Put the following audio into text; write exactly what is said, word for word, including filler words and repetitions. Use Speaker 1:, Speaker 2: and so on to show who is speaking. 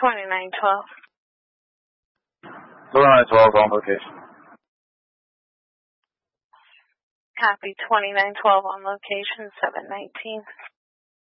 Speaker 1: twenty-nine twelve.
Speaker 2: twenty-nine twelve on location.
Speaker 1: Copy, twenty-nine twelve on location, seven nineteen.